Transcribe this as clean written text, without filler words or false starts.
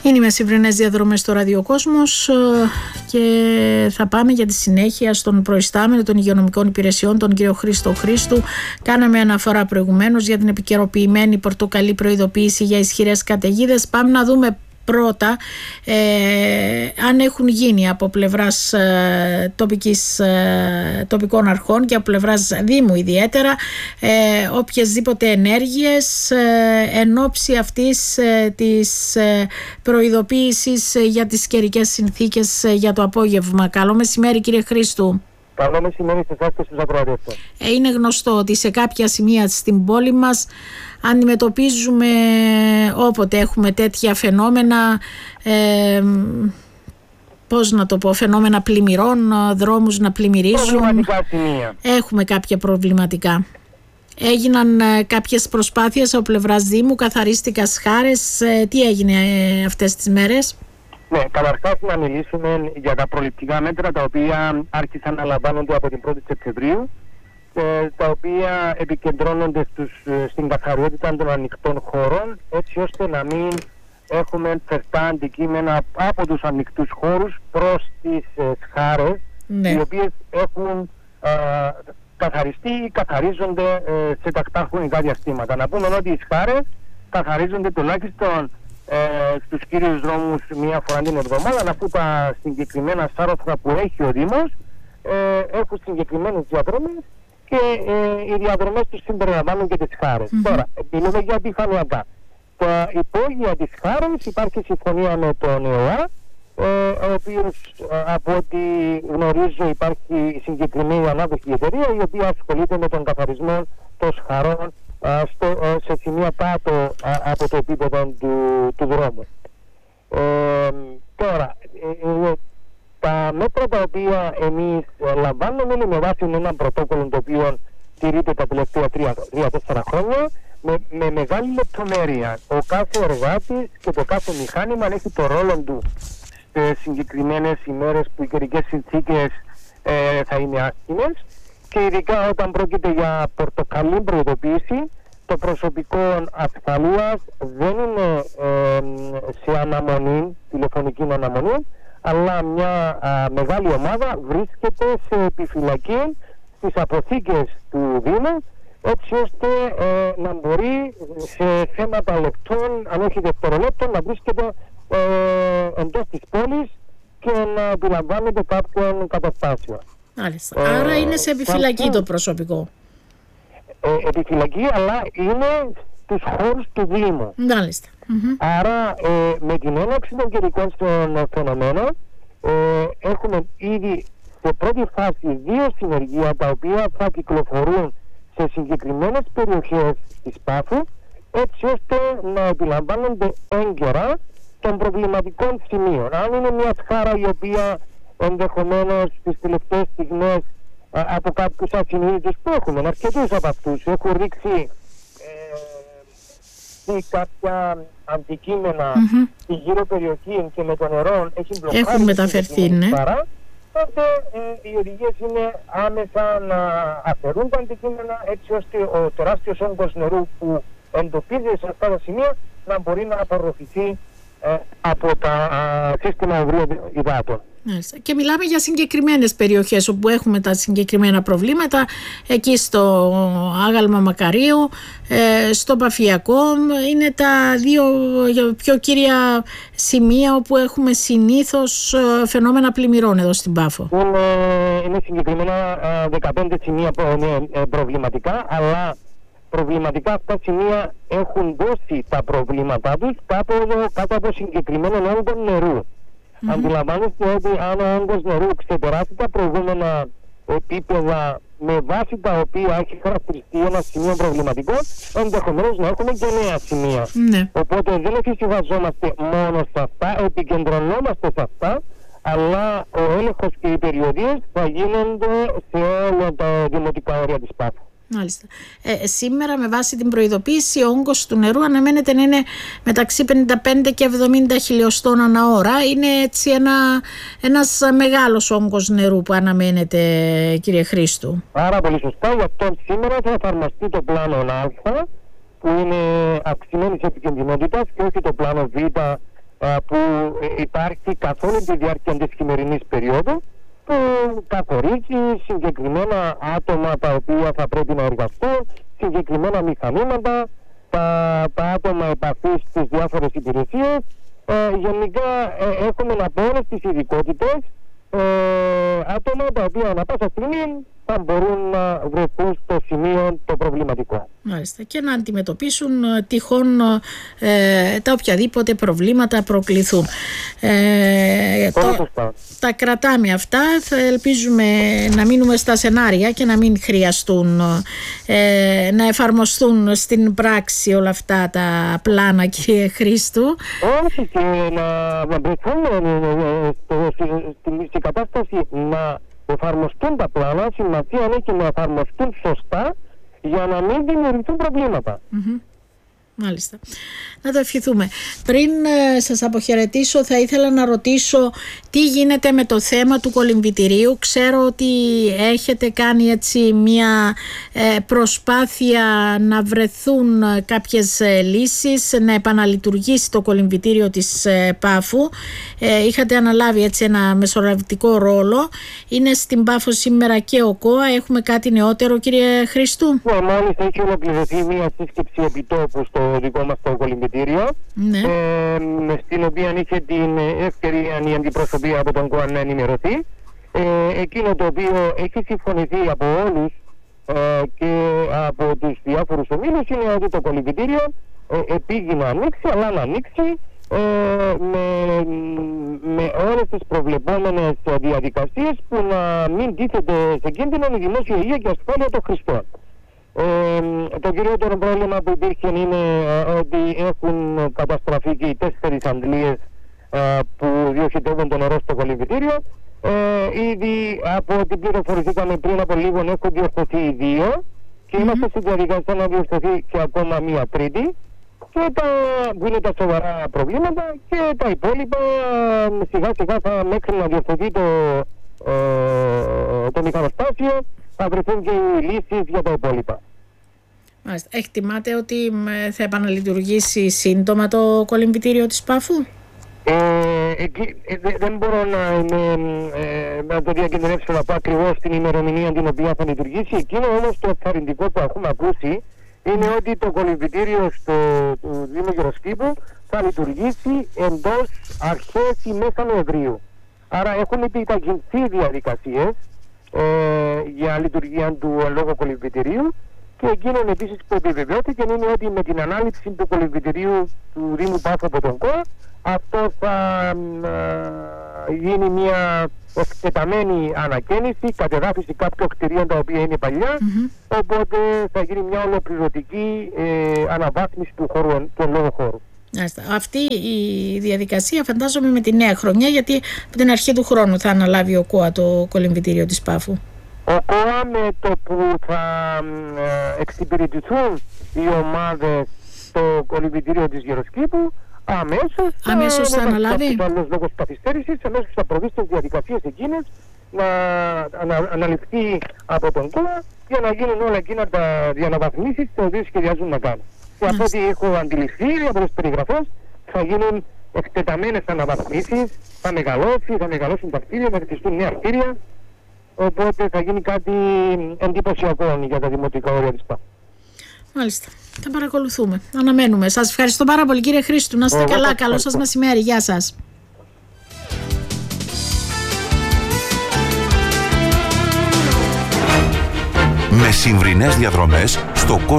Είναι οι μεσημβρινές διαδρομές στο Ραδιοκόσμος και θα πάμε για τη συνέχεια στον προϊστάμενο των υγειονομικών υπηρεσιών, τον κύριο Χρήστο Χρήστου. Κάναμε αναφορά προηγουμένως για την επικαιροποιημένη πορτοκαλί προειδοποίηση για ισχυρές καταιγίδες. Πάμε να δούμε πρώτα αν έχουν γίνει από πλευράς τοπικών αρχών και από πλευράς Δήμου ιδιαίτερα οποιασδήποτε ενέργειες εν ώψη αυτής της προειδοποίησης για τις καιρικές συνθήκες για το απόγευμα. Καλό μεσημέρι, κύριε Χρήστου. Καλό μεσημέρι σε εσάς και στους ακροατές. Είναι γνωστό ότι σε κάποια σημεία στην πόλη μας αντιμετωπίζουμε όποτε έχουμε τέτοια φαινόμενα, πώς να το πω, φαινόμενα πλημμυρών, δρόμους να πλημμυρίζουν. Προβληματικά σημεία. Έχουμε κάποια προβληματικά. Έγιναν κάποιες προσπάθειες από πλευράς Δήμου, καθαρίστηκαν σχάρες. Τι έγινε αυτές τις μέρες? Ναι, καταρχάς να μιλήσουμε για τα προληπτικά μέτρα τα οποία άρχισαν να λαμβάνονται από την 1η Σεπτεμβρίου, τα οποία επικεντρώνονται στην καθαριότητα των ανοιχτών χώρων, έτσι ώστε να μην έχουμε φερτά αντικείμενα από τους ανοιχτούς χώρους προς τις σχάρες, ναι, οι οποίες έχουν καθαριστεί ή καθαρίζονται σε τακτά χρονικά διαστήματα. Να πούμε ότι οι σχάρες καθαρίζονται τουλάχιστον στους κύριους δρόμους μία φορά την εβδομάδα, αφού τα συγκεκριμένα σάρωθρα που έχει ο Δήμος έχουν συγκεκριμένες διαδρομές και οι διαδρομές τους συμπεριλαμβάνουν και τις σχάρες. Τώρα, μιλούμε για επιφανειακά. Τα υπόγεια της σχάρες υπάρχει συμφωνία με τον ΕΟΑ, ο οποίος από ό,τι γνωρίζω υπάρχει συγκεκριμένη ανάδοχη εταιρεία η οποία ασχολείται με τον καθαρισμό των σχαρών σε σημεία κάτω από το επίπεδο του δρόμου. Τώρα, τα μέτρα τα οποία εμείς λαμβάνουμε είναι με βάση ένα πρωτόκολλο το οποίο τηρείται τα τελευταία 3-4 χρόνια με μεγάλη λεπτομέρεια. Ο κάθε εργάτης και το κάθε μηχάνημα έχει το ρόλο του σε συγκεκριμένες ημέρες που οι καιρικές συνθήκες θα είναι άσχημες, και ειδικά όταν πρόκειται για πορτοκαλί προειδοποίηση, το προσωπικό ασφαλείας δεν είναι σε αναμονή, τηλεφωνική αναμονή, αλλά μια μεγάλη ομάδα βρίσκεται σε επιφυλακή στις αποθήκες του Δήμου, έτσι ώστε να μπορεί σε θέματα λεπτών, αν όχι δευτερολέπτων, να βρίσκεται εντός της πόλης και να επιλαμβάνεται κάποιον καταστάσεων. Άρα είναι σε επιφυλακή το προσωπικό. Επιφυλακή, αλλά είναι στους χώρους του Δήμου. Άρα με την έναρξη των καιρικών φαινομένων έχουμε ήδη σε πρώτη φάση 2 συνεργεία τα οποία θα κυκλοφορούν σε συγκεκριμένες περιοχές της Πάφου, έτσι ώστε να επιλαμβάνονται έγκαιρα των προβληματικών σημείων. Αν είναι μια σχάρα η οποία ενδεχομένως στις τελευταίες στιγμές από κάποιους ασυνείδητους που έχουμε, αρκετούς από αυτούς έχουν ρίξει κάποια αντικείμενα στη γύρω περιοχή και με το νερό έχει μπλοκάρει, έχουν μεταφερθεί, ναι, τότε οι οδηγίες είναι άμεσα να αφαιρούν τα αντικείμενα, έτσι ώστε ο τεράστιος όγκος νερού που εντοπίζεται σε αυτά τα σημεία να μπορεί να απορροφηθεί από τα σύστημα ευρύων υδάτων. Και μιλάμε για συγκεκριμένες περιοχές όπου έχουμε τα συγκεκριμένα προβλήματα, εκεί στο Άγαλμα Μακαρίου, στο Παφιακό, είναι τα 2 πιο κύρια σημεία όπου έχουμε συνήθως φαινόμενα πλημμυρών εδώ στην Πάφο. Είναι συγκεκριμένα 15 σημεία προβληματικά, αλλά προβληματικά αυτά σημεία έχουν δώσει τα προβλήματά τους κάτω από συγκεκριμένο όγκο νερού. Αντιλαμβάνεστε ότι αν ο όγκος νερού ξεπεράσει τα προηγούμενα επίπεδα με βάση τα οποία έχει χαρακτηριστεί ένα σημείο προβληματικό, ενδεχομένως να έχουμε και νέα σημεία. Οπότε δεν εφησυχαζόμαστε μόνο σε αυτά, επικεντρωνόμαστε σε αυτά, αλλά ο έλεγχος και οι περιοδίες θα γίνονται σε όλα τα δημοτικά όρια της Πάφου. Μάλιστα. Σήμερα με βάση την προειδοποίηση ο όγκος του νερού αναμένεται να είναι μεταξύ 55 και 70 χιλιοστών ανά ώρα. Είναι έτσι ένας μεγάλος όγκος νερού που αναμένεται, κύριε Χρήστου. Πάρα πολύ σωστά. Γι' αυτό σήμερα θα εφαρμοστεί το πλάνο Α, που είναι αυξημένης επικινδυνότητας, και όχι το πλάνο Β, που υπάρχει καθ' όλη τη διάρκεια της χειμερινής περίοδου, που καθορίζει συγκεκριμένα άτομα τα οποία θα πρέπει να εργαστούν, συγκεκριμένα μηχανήματα, τα άτομα επαφής στις διάφορες υπηρεσίες. Γενικά έχουμε από όλες τις ειδικότητες άτομα τα οποία ανά πάσα στιγμή θα μπορούν να βρεθούν στο σημείο το προβληματικό. Μάλιστα. Και να αντιμετωπίσουν τυχόν τα οποιαδήποτε προβλήματα προκληθούν. Τα κρατάμε αυτά. Θα ελπίζουμε να μείνουμε στα σενάρια και να μην χρειαστούν να εφαρμοστούν στην πράξη όλα αυτά τα πλάνα, κύριε Χρήστου. Όχι, και να βρεθούμε στην κατάσταση να εφαρμοστούν τα πλάνα, σημασία έχει να εφαρμοστούν σωστά για να μην δημιουργηθούν προβλήματα. Μάλιστα. Να το ευχηθούμε. Πριν σας αποχαιρετήσω, θα ήθελα να ρωτήσω τι γίνεται με το θέμα του κολυμβητηρίου. Ξέρω ότι έχετε κάνει έτσι μια προσπάθεια να βρεθούν κάποιες λύσεις, να επαναλειτουργήσει το κολυμβητήριο της Πάφου. Είχατε αναλάβει έτσι ένα μεσολαβητικό ρόλο. Είναι στην Πάφο σήμερα και ο ΚΟΑ. Έχουμε κάτι νεότερο, κύριε Χρήστου? Ναι, μάλιστα έχει ολοκληρωθεί μια σύσκεψη επιτόπου στο δικό μας το κολυμβητήριο, ναι. Στην οποία είχε την ευκαιρία η αντιπροσωπεία από τον ΚΟΑ να ενημερωθεί. Εκείνο το οποίο έχει συμφωνηθεί από όλους και από τους διάφορους ομίλους είναι ότι το κολυμβητήριο πήγε να ανοίξει, αλλά να ανοίξει με όλες τις προβλεπόμενες διαδικασίες που να μην τίθεται σε κίνδυνο η δημόσια υγεία και ασφάλεια των χρηστών. Το κυριότερο πρόβλημα που υπήρχε είναι ότι έχουν καταστραφεί και οι 4 αντλίες που διοχετεύουν το νερό στο κολυμβητήριο. Ήδη από ό,τι πληροφορηθήκαμε πριν από λίγο έχουν διορθωθεί οι 2 και είμαστε στη διαδικασία να διορθωθεί και ακόμα μία τρίτη, και που είναι τα σοβαρά προβλήματα, και τα υπόλοιπα σιγά σιγά μέχρι να διορθωθεί το μηχανοστάσιο θα βρεθούν και οι λύσεις για τα υπόλοιπα. Εκτιμάτε ότι θα επαναλειτουργήσει σύντομα το κολυμβητήριο της Πάφου? Δεν μπορώ να το διακινδυνεύσω να πω ακριβώς την ημερομηνία την οποία θα λειτουργήσει. Εκείνο όμως το ενθαρρυντικό που έχουμε ακούσει είναι ότι το κολυμβητήριο του Δήμου Γεροσκήπου θα λειτουργήσει εντός αρχές ή μέσα Νοεμβρίου. Άρα έχουν επιταχυνθεί διαδικασίες για λειτουργία του λόγω κολυμβητηρίου, και εκείνο επίσης που επιβεβαιώθηκε είναι ότι με την ανάληψη του κολυμβητηρίου του Δήμου Πάφου από τον ΚΟΑ, αυτό θα γίνει μια εκτεταμένη ανακαίνιση, κατεδάφιση κάποιων κτηρίων τα οποία είναι παλιά, οπότε θα γίνει μια ολοκληρωτική αναβάθμιση του λόγω χώρου. Αυτή η διαδικασία φαντάζομαι με τη νέα χρονιά, γιατί από την αρχή του χρόνου θα αναλάβει ο ΚΟΑ το κολυμβητήριο της Πάφου. Ο ΚΟΑ, με το που θα εξυπηρετηθούν οι ομάδες στο κολυμβητήριο της Γεροσκήπου, αμέσως θα αναλάβει. Λόγω καθυστέρησης, αμέσως θα προβεί στις διαδικασίες εκείνες να αναλυφθεί από τον ΚΟΑ για να γίνουν όλα εκείνα τα διαναβαθμίσεις τα οποία σχεδιάζουν να κάνουν. Και από ό,τι έχω αντιληφθεί από τις περιγραφές, θα γίνουν εκτεταμένες αναβαθμίσεις, θα μεγαλώσουν τα κτίρια, θα χτιστούν νέα κτίρια. Οπότε θα γίνει κάτι εντυπωσιακό για τα δημοτικά όρια της ΠΑ. Μάλιστα. Θα παρακολουθούμε. Αναμένουμε. Σας ευχαριστώ πάρα πολύ, κύριε Χρήστου. Να είστε καλά. Καλό σας μεσημέρι. Γεια σας. Με συμβρινές διαδρομές στο